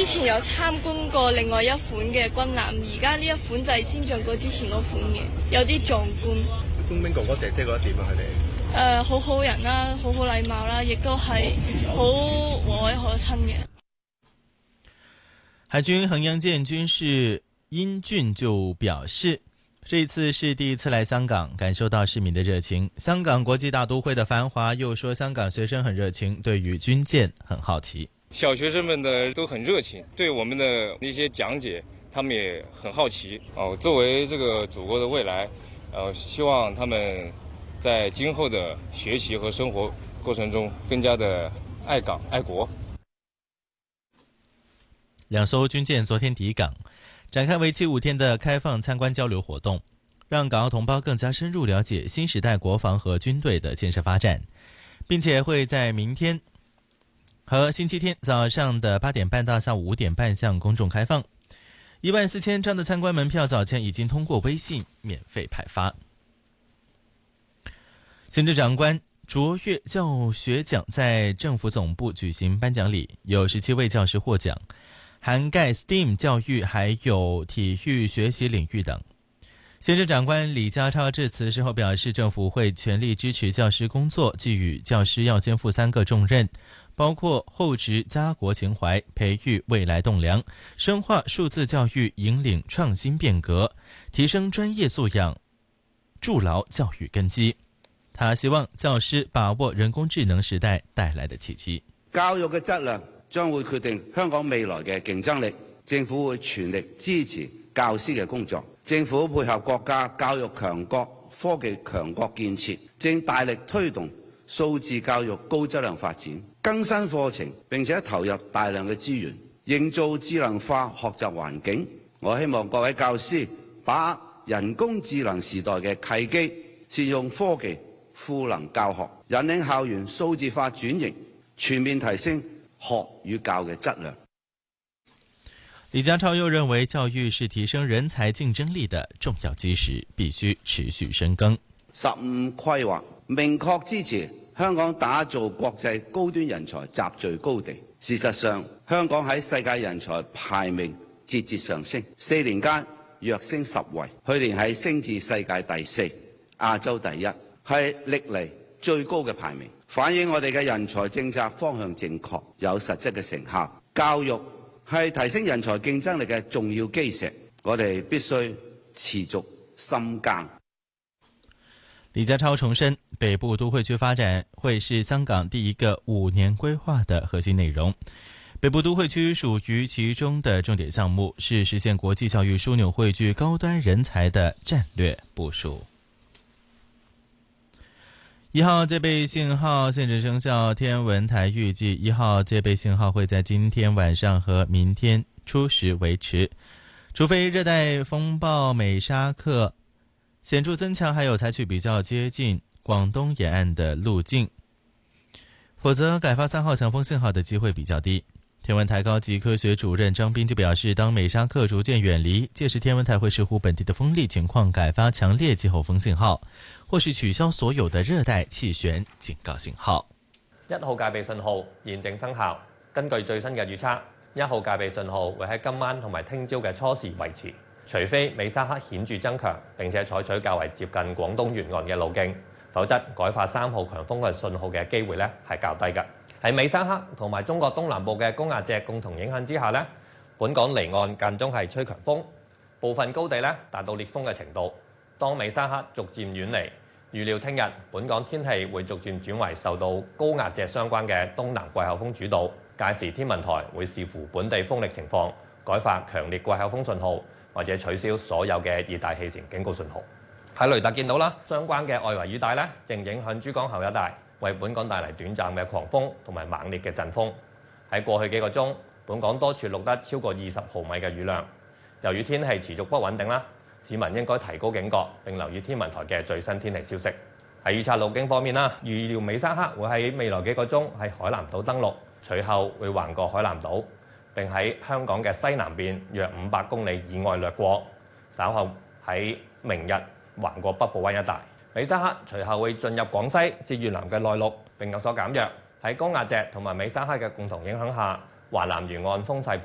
前有參觀過另外一款嘅軍艦，而家呢一款就係先進過之前嗰款嘅，有啲壯觀。 工兵哥哥姐姐覺得點啊？佢哋好好人啦，好好禮貌啦，亦都係好和藹可親嘅。 海军衡阳舰军士殷俊就表示，这一次是第一次来香港，感受到市民的热情。香港国际大都会的繁华，又说香港学生很热情，对于军舰很好奇。 小学生们的都很热情，对我们的一些讲解，他们也很好奇。作为这个祖国的未来，希望他们在今后的学习和生活过程中更加的爱港爱国。 两艘军舰昨天抵港，展开为期5天的开放参观交流活动，让港澳同胞更加深入了解新时代国防和军队的建设发展，并且会在明天和星期天早上的8点半到下午5点半向公众开放。14000张的参观门票早前已经通过微信免费派发。行政长官卓越教学奖在政府总部举行颁奖礼，有17位教师获奖，涵盖 STEAM 教育还有体育学习领域等。行政长官李家超致辞时候表示，政府会全力支持教师工作，寄予教师要肩负3个重任，包括厚植家国情怀，培育未来栋梁，深化数字教育，引领创新变革，提升专业素养，筑牢教育根基。他希望教師把握人工智能時代帶來的契機。 教育嘅質量將會決定香港未來嘅競爭力，政府會全力支持教師嘅工作。政府配合國家教育強國、科技強國建設，正大力推動數字教育高質量發展，更新課程並且投入大量嘅資源，營造智能化學習環境。我希望各位教師把握人工智能時代嘅契機，善用科技賦能教學，引領校園數字化轉型，全面提升學與教嘅質量。 李家超又認為，教育是提升人才競爭力的重要基石，必須持續深耕。 15規劃明確支持香港打造國際高端人才集聚高地。事實上，香港喺世界人才排名節節上升，4年間躍升10位，去年係升至世界第4，亞洲第1。係歷嚟最高嘅排名，反映我哋嘅人才政策方向正確，有實質嘅成效。教育係提升人才競爭力嘅重要基石，我哋必須持續深耕。 李家超重申，北部都會區發展會是香港第一個5年規劃的核心內容。北部都會區屬於其中的重點項目，是實現國際教育樞紐匯聚高端人才的戰略部署。1號戒備信號限制生效，天文台預計1號戒備信號會在今天晚上和明天初時維持，除非熱帶風暴美沙克顯著增強，還有採取比較接近廣東沿岸的路徑，否則改發3號強風信號的機會比較低。天文台高級科學主任張斌就表示，當美沙克逐漸遠離，屆時天文台會視乎本地的風力情況改發強烈季候風信號，或是取消所有的熱帶氣旋警告信號。 1號戒備信號現正生效，根據最新嘅預測，1號戒備信號會喺今晚同埋聽朝嘅初時維持，除非美沙克顯著增強並且採取較為接近廣東沿岸嘅路徑，否則改發3號強風嘅信號嘅機會呢係較低嘅。喺美沙克同埋中國東南部嘅高壓脊共同影響之下呢，本港離岸間中係吹強風，部分高地呢達到烈風嘅程度。當美沙克逐漸遠離，預料聽日本港天氣會逐漸轉為受到高壓脊相關嘅東南季候風主導，屆時天文台會視乎本地風力情況，改發強烈季候風信號，或者取消所有嘅熱帶氣旋警告信號。喺雷達見到啦，相關嘅外圍雨帶呢正影響珠江口一帶，為本港帶嚟短暫嘅狂風同埋猛烈嘅陣風。喺過去幾個鐘，本港多處錄得超過20毫米嘅雨量。由於天氣持續不穩定啦，市民應該提高警覺，並留意天文台嘅最新天氣消息。喺預測路徑方面啦，預料美沙克會喺未來幾個鐘喺海南島登陸，隨後會橫過海南島，並喺香港嘅西南邊約500公里以外掠過，稍後喺明日橫過北部灣一帶。美沙克隨後會進入廣西至越南嘅內陸並有所減弱。喺高壓脊同埋美沙克嘅共同影響下，華南沿岸風勢